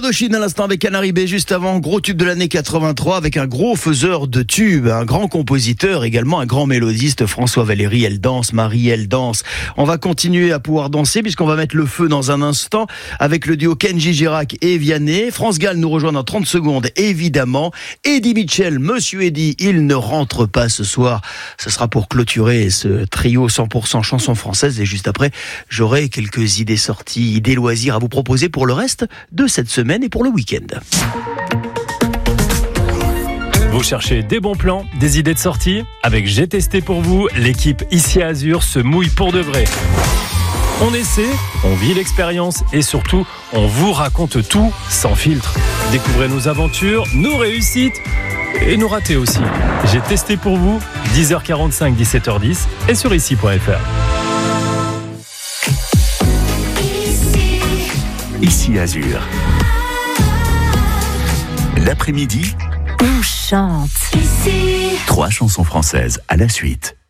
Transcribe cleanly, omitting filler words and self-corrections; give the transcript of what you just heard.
Indochine à l'instant avec Canary B, juste avant, gros tube de l'année 83 avec un gros faiseur de tubes, un grand compositeur, également un grand mélodiste, François Valéry. Elle danse, Marie, elle danse. On va continuer à pouvoir danser puisqu'on va mettre le feu dans un instant avec le duo Kenji Girac et Vianney. France Gall nous rejoint dans 30 secondes, évidemment. Eddie Mitchell, Monsieur Eddie, il ne rentre pas ce soir. Ce sera pour clôturer ce trio 100% chansons françaises. Et juste après, j'aurai quelques idées sorties, idées loisirs à vous proposer pour le reste de cette semaine et pour le week-end. Vous cherchez des bons plans, des idées de sortie ? Avec J'ai testé pour vous, l'équipe ici à Azur se mouille pour de vrai. On essaie, on vit l'expérience et surtout, on vous raconte tout sans filtre. Découvrez nos aventures, nos réussites et nos ratés aussi. J'ai testé pour vous, 10h45, 17h10 et sur ici.fr. Ici Azur. L'après-midi, on chante. 3 chansons françaises à la suite.